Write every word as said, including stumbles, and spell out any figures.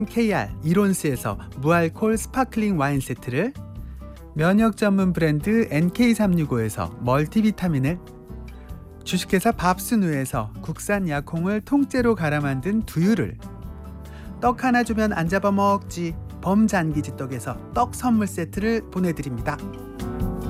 케이알 이론스에서 무알콜 스파클링 와인 세트를, 면역 전문 브랜드 엔케이 삼육오에서 멀티비타민을, 주식회사 밥순우에서 국산 약콩을 통째로 갈아 만든 두유를, 떡 하나 주면 안 잡아먹지 범잔기지 떡에서 떡 선물 세트를 보내드립니다.